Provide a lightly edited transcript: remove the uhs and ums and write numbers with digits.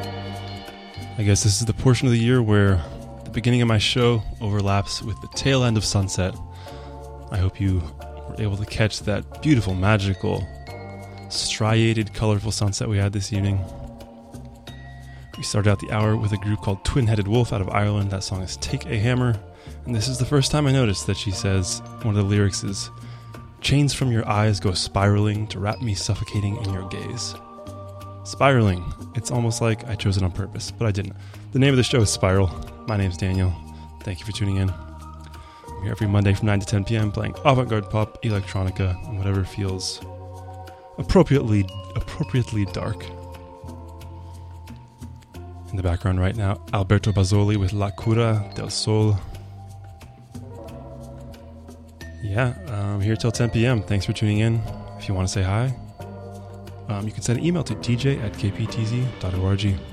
I guess this is the portion of the year where the beginning of my show overlaps with the tail end of sunset. I hope you were able to catch that beautiful, magical, striated, colorful sunset we had this evening. We started out the hour with a group called Twin Headed Wolf out of Ireland. That song is Take a Hammer. And this is the first time I noticed that she says, one of the lyrics is, "Chains from your eyes go spiraling to wrap me suffocating in your gaze." Spiraling. It's almost like I chose it on purpose, but I didn't. The name of the show is Spiral. My name's Daniel. Thank you for tuning in. I'm here every Monday from 9 to 10 p.m. playing avant-garde pop, electronica, and whatever feels appropriately dark. In the background right now, Alberto Bazzoli with La Cura del Sol. Yeah, I'm here till 10 p.m. Thanks for tuning in. If you want to say hi, you can send an email to dj@kptz.org.